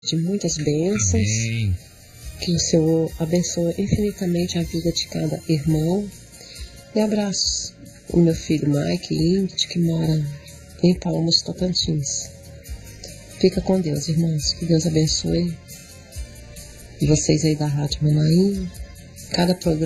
de muitas bênçãos. Amém. Que o Senhor abençoe infinitamente a vida de cada irmão. E abraço o meu filho Mike Ingrid, que mora em Palmas, Tocantins. Fica com Deus, irmãos. Que Deus abençoe vocês aí da Rádio Manaim. Cada programa